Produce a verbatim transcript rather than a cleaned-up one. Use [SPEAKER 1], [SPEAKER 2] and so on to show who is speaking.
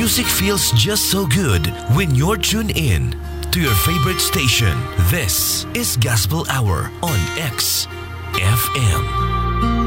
[SPEAKER 1] Music feels just so good when you're tuned in to your favorite station. This is Gospel Hour on X F M.